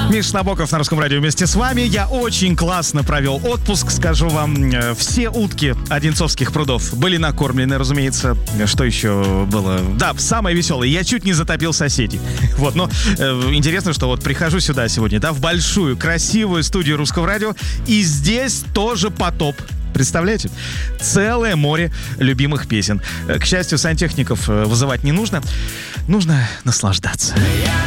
Миша Набоков на Русском радио вместе с вами. Я очень классно провел отпуск, скажу вам. Все утки Одинцовских прудов были накормлены, разумеется. Что еще было? Да, самое веселое. Я чуть не затопил соседей. Вот, но интересно, что вот прихожу сюда сегодня, да, в большую, красивую студию Русского радио, и здесь тоже потоп. Представляете? Целое море любимых песен. К счастью, сантехников вызывать не нужно. Нужно наслаждаться.